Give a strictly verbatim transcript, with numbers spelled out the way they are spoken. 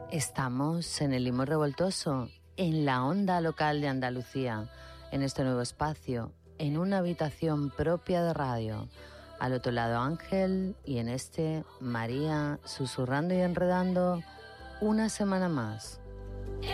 Estamos en el Limón Revoltoso, en la onda local de Andalucía, en este nuevo espacio, en una habitación propia de radio. Al otro lado Ángel y en este María, susurrando y enredando una semana más.